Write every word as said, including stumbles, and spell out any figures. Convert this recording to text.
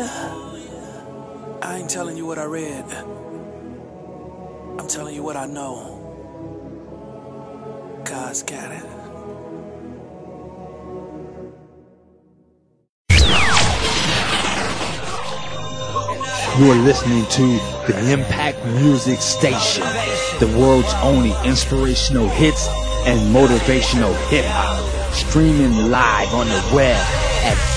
I ain't telling you what I read. I'm telling you what I know. God's got it. You're listening to the Impact Music Station, the world's only inspirational hits and motivational hip-hop, streaming live on the web at